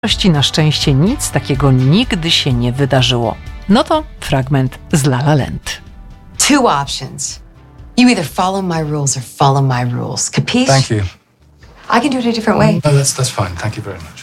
Na szczęście nic takiego nigdy się nie wydarzyło. No to fragment z La La Land. Two options. You either follow my rules or follow my rules. Capiche? Thank you. I can do it a different way. No, that's fine. Thank you very much.